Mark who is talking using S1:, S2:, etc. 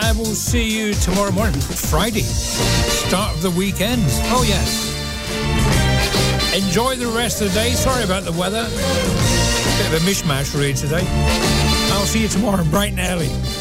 S1: I will see you tomorrow morning, Friday, start of the weekend. Oh, yes. Enjoy the rest of the day. Sorry about the weather. Bit of a mishmash really today. I'll see you tomorrow bright and early.